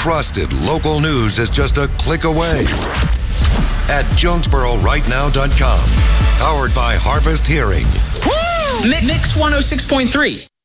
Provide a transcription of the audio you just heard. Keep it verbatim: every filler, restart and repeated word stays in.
trusted local news is just a click away at Jonesboro Right Now dot com. Powered by Harvest Hearing. Mix one oh six point three.